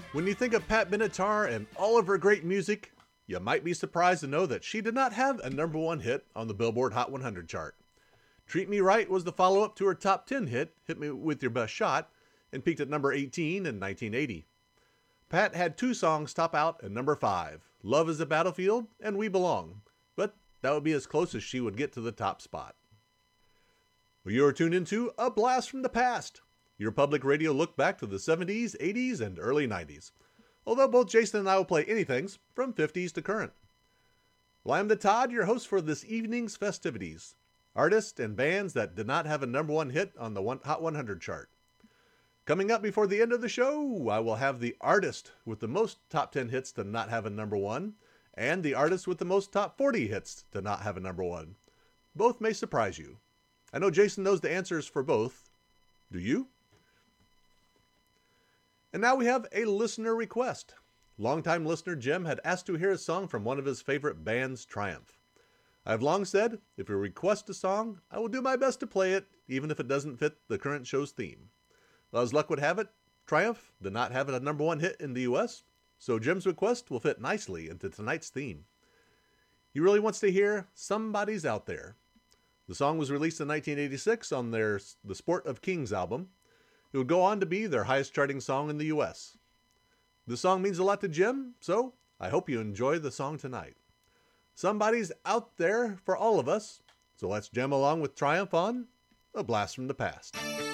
When you think of Pat Benatar and all of her great music, you might be surprised to know that she did not have a number one hit on the Billboard Hot 100 chart. Treat Me Right was the follow-up to her top 10 hit, Hit Me With Your Best Shot, and peaked at number 18 in 1980. Pat had two songs top out at number 5, Love is a Battlefield and We Belong, but that would be as close as she would get to the top spot. Well, you are tuned into A Blast from the Past, your public radio look back to the 70s, 80s, and early 90s. Although both Jason and I will play anythings from 50s to current. Well, I'm the Todd, your host for this evening's festivities. Artists and bands that did not have a number one hit on the Hot 100 chart. Coming up before the end of the show, I will have the artist with the most top 10 hits to not have a number one, and the artist with the most top 40 hits to not have a number one. Both may surprise you. I know Jason knows the answers for both. Do you? And now we have a listener request. Longtime listener Jim had asked to hear a song from one of his favorite bands, Triumph. I've long said, if you request a song, I will do my best to play it, even if it doesn't fit the current show's theme. Well, as luck would have it, Triumph did not have a number one hit in the US, so Jim's request will fit nicely into tonight's theme. He really wants to hear Somebody's Out There. The song was released in 1986 on their The Sport of Kings album. It would go on to be their highest charting song in the US. The song means a lot to Jim, so I hope you enjoy the song tonight. Somebody's out there for all of us, so let's jam along with Triumph on A Blast from the Past.